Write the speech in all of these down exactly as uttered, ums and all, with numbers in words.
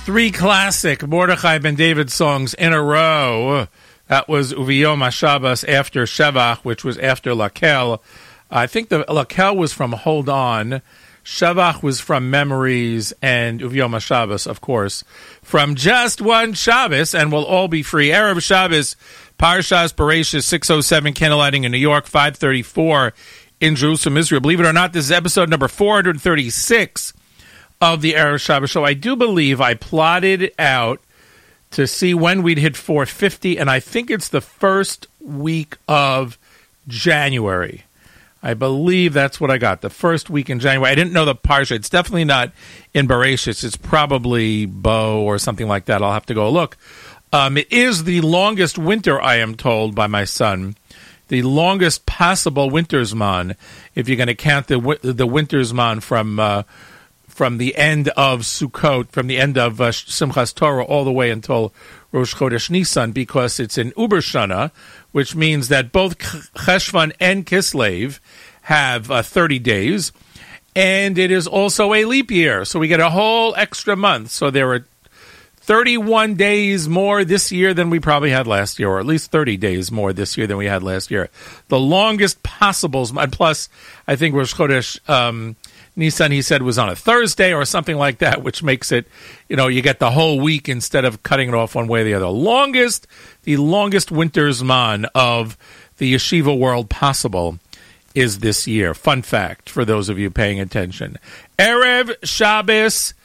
Three classic Mordechai Ben David songs in a row. That was Uviyom HaShabbos after Shevach, which was after Lakel. I think the Lakel was from Hold On. Shevach was from Memories, and Uviyom HaShabbos, of course, from Just One Shabbos, and will all be free. Erev Shabbos, Parshas Bereshis, six oh seven Candlelighting in New York, five thirty-four in Jerusalem, Israel. Believe it or not, this is episode number four hundred thirty-six of the Erev Shabbos show. I do believe I plotted out to see when we'd hit four fifty, and I think it's the first week of January. I believe that's what I got, the first week in January. I didn't know the Parsha. It's definitely not in Bereshis. It's probably Bo or something like that. I'll have to go look. Um, it is the longest winter, I am told by my son, the longest possible wintersman, if you're going to count the the wintersman from uh, from the end of Sukkot, from the end of uh, Simchas Torah, all the way until Rosh Chodesh Nisan, because it's in Uber Shana, which means that both Cheshvan and Kislev have uh, thirty days, and it is also a leap year, so we get a whole extra month. So there are thirty-one days more this year than we probably had last year, or at least thirty days more this year than we had last year. The longest possible, and plus, I think Rosh Chodesh um, Nisan, he said, was on a Thursday or something like that, which makes it, you know, you get the whole week instead of cutting it off one way or the other. Longest, the longest winter's man of the yeshiva world possible is this year. Fun fact for those of you paying attention. Erev Shabbos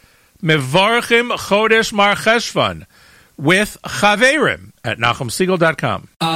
Mevarchim Chodesh Mar Cheshvan with Chaverim at Nachum Segal dot com.